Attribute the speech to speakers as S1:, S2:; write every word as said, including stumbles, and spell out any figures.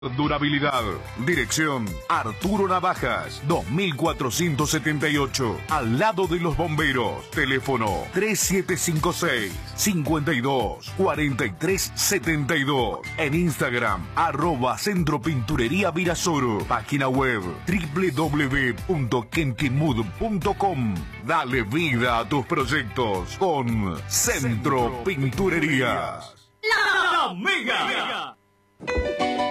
S1: Durabilidad. Dirección Arturo Navajas, dos mil cuatrocientos setenta y ocho, al lado de los bomberos. Teléfono tres siete cinco seis, cinco dos, cuatro tres siete dos. En Instagram, arroba Centro Pinturería Virasoro. Página web doble u doble u doble u punto kentimud punto com. Dale vida a tus proyectos con Centro Pinturerías.
S2: La Mega.